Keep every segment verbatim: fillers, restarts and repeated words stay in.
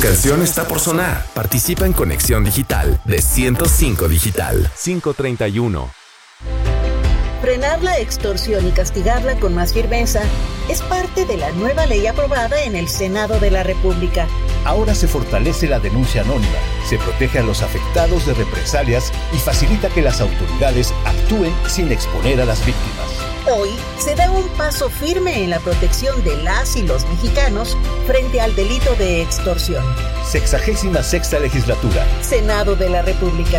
canción está por sonar. Participa en Conexión Digital de ciento cinco Digital. cinco treinta y uno. Frenar la extorsión y castigarla con más firmeza es parte de la nueva ley aprobada en el Senado de la República. Ahora se fortalece la denuncia anónima, se protege a los afectados de represalias y facilita que las autoridades actúen sin exponer a las víctimas. Hoy se da un paso firme en la protección de las y los mexicanos frente al delito de extorsión. Sexagésima sexta legislatura. Senado de la República.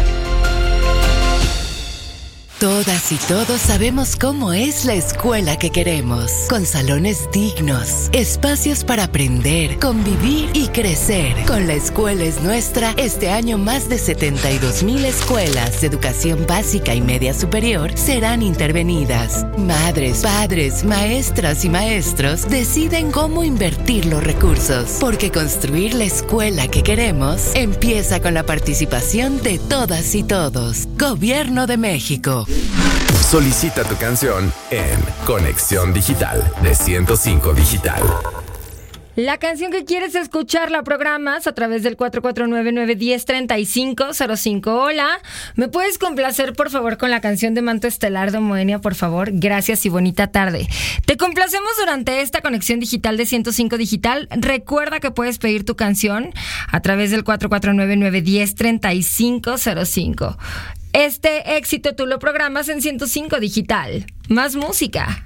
Todas y todos sabemos cómo es la escuela que queremos, con salones dignos, espacios para aprender, convivir y crecer. Con La Escuela es Nuestra, este año más de setenta y dos mil escuelas de educación básica y media superior serán intervenidas. Madres, padres, maestras y maestros deciden cómo invertir los recursos, porque construir la escuela que queremos empieza con la participación de todas y todos. Gobierno de México. Solicita tu canción en Conexión Digital de ciento cinco Digital. La canción que quieres escuchar la programas a través del cuatro cuatro nueve, nueve uno cero, tres cinco cero cinco. Hola, ¿me puedes complacer por favor con la canción de Manto Estelar de Moenia, por favor? Gracias y bonita tarde. Te complacemos durante esta Conexión Digital de ciento cinco Digital. Recuerda que puedes pedir tu canción a través del cuatro cuatro nueve, nueve uno cero, tres cinco cero cinco. Este éxito tú lo programas en ciento cinco Digital. Más música.